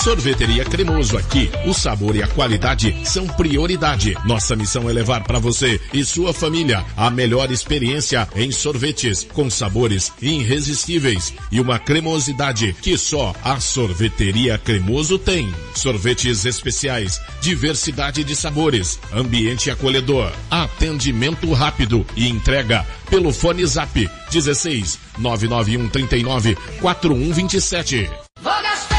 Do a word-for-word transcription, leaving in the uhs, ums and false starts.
Sorveteria Cremoso, aqui o sabor e a qualidade são prioridade. Nossa missão é levar para você e sua família a melhor experiência em sorvetes, com sabores irresistíveis e uma cremosidade que só a Sorveteria Cremoso tem. Sorvetes especiais, diversidade de sabores, ambiente acolhedor, atendimento rápido e entrega pelo fone Zap dezesseis nove nove um três nove quatro um dois sete.